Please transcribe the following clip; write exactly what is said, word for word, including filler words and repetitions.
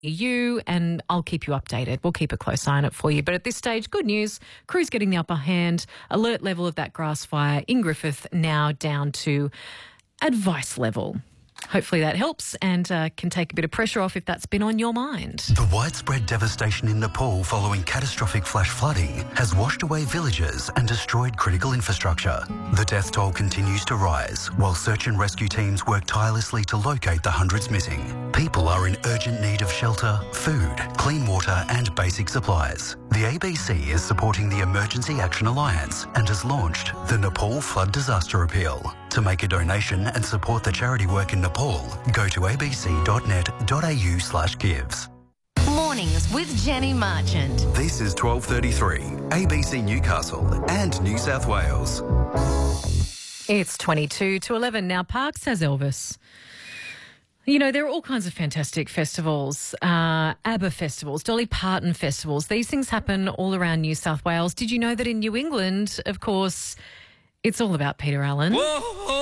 you, and I'll keep you updated. We'll keep a close eye on it for you. But at this stage, good news, crew's getting the upper hand. Alert level of that grass fire in Griffith now down to advice level. Hopefully that helps and uh, can take a bit of pressure off if that's been on your mind. The widespread devastation in Nepal following catastrophic flash flooding has washed away villages and destroyed critical infrastructure. The death toll continues to rise while search and rescue teams work tirelessly to locate the hundreds missing. People are in urgent need of shelter, food, clean water and basic supplies. The A B C is supporting the Emergency Action Alliance and has launched the Nepal Flood Disaster Appeal. To make a donation and support the charity work in Nepal, go to abc.net.au slash gives. Mornings with Jenny Marchant. This is twelve thirty-three, A B C Newcastle and New South Wales. It's twenty-two to eleven. Now, Parks has Elvis. You know, there are all kinds of fantastic festivals, uh, ABBA festivals, Dolly Parton festivals. These things happen all around New South Wales. Did you know that in New England, of course, it's all about Peter Allen? Whoa!